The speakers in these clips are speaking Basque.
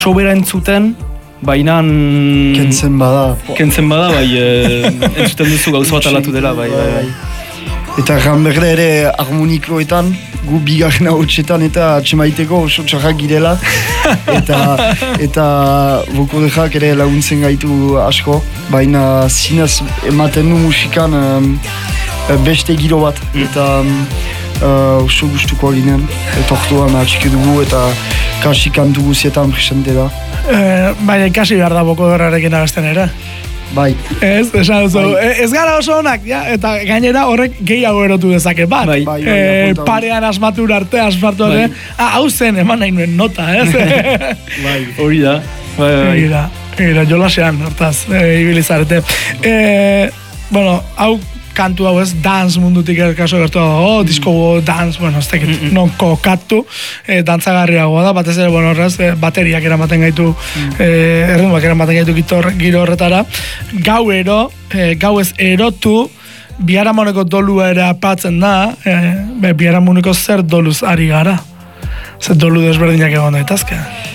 sobera entzuten, baina... Kentzen bada, bai, entzuten duzu gauza bat alatu dela, bai. Eta Ranberde ere harmonikoetan, gu bigarren hotxetan eta atxemaiteko oso txarrak girela. eta bokodejak ere laguntzen gaitu asko, baina zinez ematen du musikan beste giro bat. Eta oso gustuko ginen, eta orduan atxiki dugu eta kasi kantu guzietan presente da. Baina ikasi behar da bokoderrarekin abesten ere. Bai. Ez gara oso honak, ja? Eta gainera horrek gehiago erotu dezake bat. Parean asmatur arte, asmartu arte. Hau zen, eman nahi nuen nota, ez? Hori da. Gira, jolasean, hortaz, ibilizarete. Bueno, hau kantu hau ez, dance mundutik kaso gertu dago, disko dance, bueno, ez tekit, nonko katu, dantzagarriagoa da, batez ere, bueno, horrez, bateriak eramaten gaitu, erritmoak eramaten gaitu giro horretara. Gau ez erotu, biharamuneko dolua ere apatzen da, biharamuneko zer doluz ari gara? Zer dolu desberdinak egon daitazke?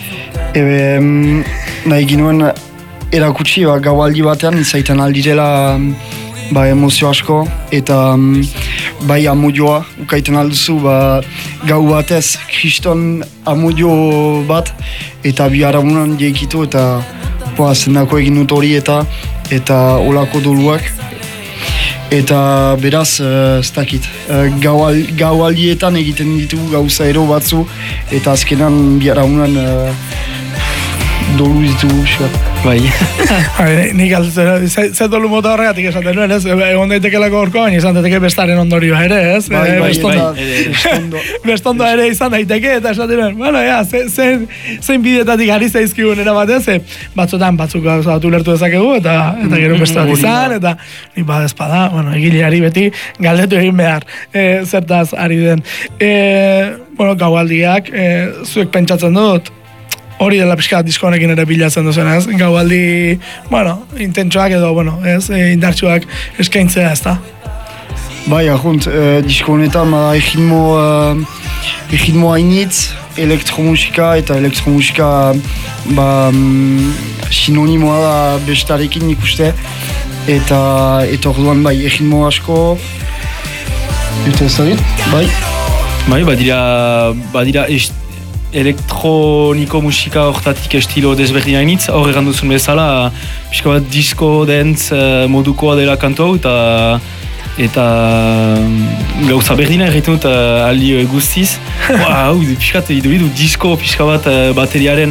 Nahi ginuen erakutsi, gaualdi batean, izaiten aldirela emozio asko, eta bai amodioa, ukaiten alduzu, gau batez, kriston amodio bat, eta biharamunan diekitu, eta zendako egin dut hori eta olako doluak. Eta beraz, ez dakit, gaualdietan egiten ditugu gauza ero batzu, eta azkenan biharamunan dolu ditugu, Bai. Nik altzera, ze dolu mota horregatik esaten nuen, ez? Egon daitekelako horko, baina izan daiteke bestaren ondorioa ere, ez? Bestondo ere izan daiteke, eta esaten nuen, bueno, zein bidetatik ari zaizkigun erabatean, ze batzutan batzuk gauza bat ulertu dezakegu, eta gero beste bat izan, eta nik badezpada, bueno, egileari beti galdetu egin behar, zertaz ari den. Bueno, gaualdiak, zuek pentsatzen dut, hori dela pixka disko honekin ere bilatzen duzen, ez? Gaualdi, bueno, intentsuak edo, bueno, ez? Indartsuak eskaintzea, ez da? Bai, ahunt, disko honetan, egitmo hainitz, elektromusika, eta elektromusika, sinonimoa da bestarekin ikuste, eta orduan, bai, egitmo asko, eta ez da dit, bai? Bai, badira elektroniko musika hortatik estilo desberdina initz, hor egan duzun bezala, pixka bat disco, dance modukoa dela kantu hau, eta gauza berdina egiten dut aldi guztiz. Hau, pixkat iduridu disco pixka bat bateriaren,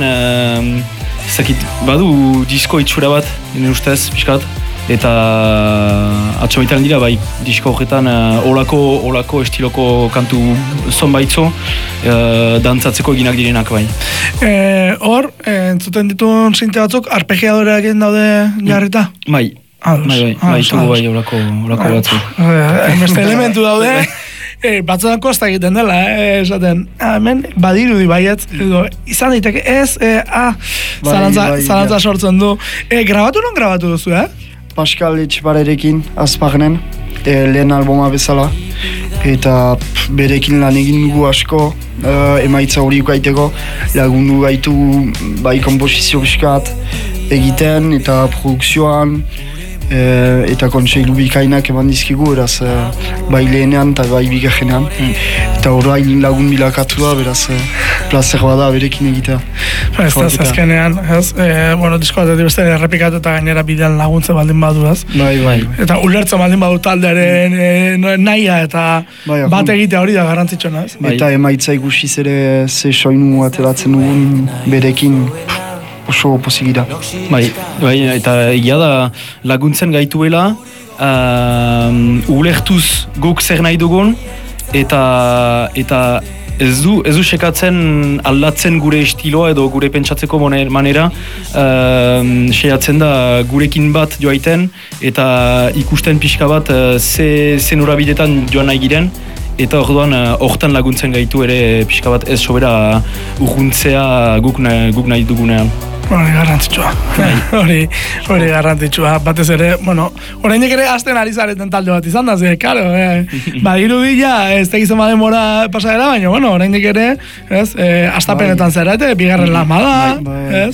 badu disco itxura bat, nire ustez, pixkat. Eta atxamaitan dira, bai, disko horretan olako estiloko kantu zonbaitzo dantzatzeko eginak direnak, bai. Hor, entzuten dituen sinte batzuk, arpegiadoreak daude jarrita? Bai, tugu bai olako batzu. Beste elementu daude, batzutan kosta egiten dela, esaten, hemen badirudi baietz, edo izan daiteke ez, zalantza sortzen du. Grabatu duzu, Pascal Etxeparerekin, Azparnen, lehen alboma bezala, eta berekin lan egin dugu asko, emaitza hori ukaiteko, lagundu gaitu bai komposizio piskat egiten, eta produkzioan, eta kontseilu bikainak eman dizkigu, eraz bai lehenean eta bai bigarrenean, eta horrein lagun bilakatu da, beraz plazer bada berekin egitea. Ez da, azkenean, bueno, disko bat beste errepikatu eta gainera bidean laguntze baldin badu, ez? Bai. Eta ulertzen baldin badu taldearen nahia eta bat egitea hori da garrantzitsuna, ez? Eta emaitza ikusiz ere ze soinu ateratzen dugun berekin, oso posigira. Bai, eta egia da laguntzen gaituela, ulertuz guk zer nahi dugun, eta ez du sekatzen aldatzen gure estiloa edo gure pentsatzeko manera, seiatzen da gurekin bat joaiten, eta ikusten pixka bat ze norabidetan joan nahi giren, eta orduan hortan laguntzen gaitu ere pixka bat ez sobera urruntzea guk nahi dugunean. Hori garrantzitsua. Hori garrantzitsua. Batez ere, bueno, oraindik ere hasten ari zareten talde bat izan da, ze, karo, badirudila, ez tegizen bademora pasadera, baina, bueno, oraindik ere, ez, astapenetan zarete, bigarren lama da, ez?